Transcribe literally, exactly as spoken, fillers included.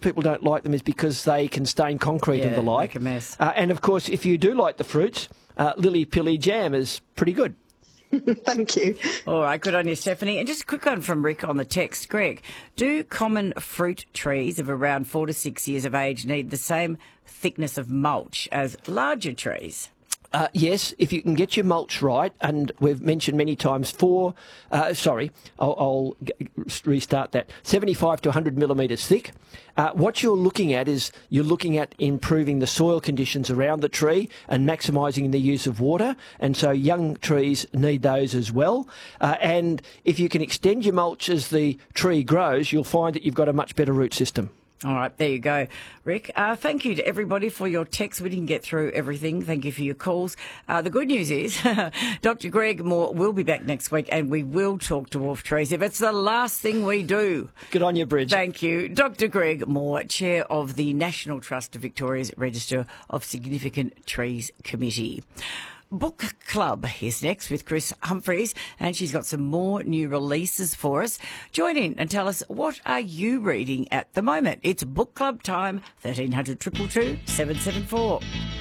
most people don't like them is because they can stain concrete Yeah, and the like. make a mess. Uh, and, of course, if you do like the fruits, uh, Lily Pilly jam is pretty good. Thank you. All right, good on you, Stephanie. And just a quick one from Rick on the text. Greg, do common fruit trees of around four to six years of age need the same thickness of mulch as larger trees? Uh, yes, if you can get your mulch right, and we've mentioned many times four, uh, sorry, I'll, I'll g- restart that, seventy-five to one hundred millimetres thick. Uh, what you're looking at is you're looking at improving the soil conditions around the tree and maximising the use of water, and so young trees need those as well. Uh, and if you can extend your mulch as the tree grows, you'll find that you've got a much better root system. All right, there you go, Rick. Uh, thank you to everybody for your texts. We didn't get through everything. Thank you for your calls. Uh, the good news is Doctor Greg Moore will be back next week and we will talk dwarf trees if it's the last thing we do. Good on you, Bridge. Thank you. Doctor Greg Moore, Chair of the National Trust of Victoria's Register of Significant Trees Committee. Book Club is next with Chris Humphreys, and she's got some more new releases for us. Join in and tell us, what are you reading at the moment? It's Book Club time, thirteen hundred two two two seven seven four.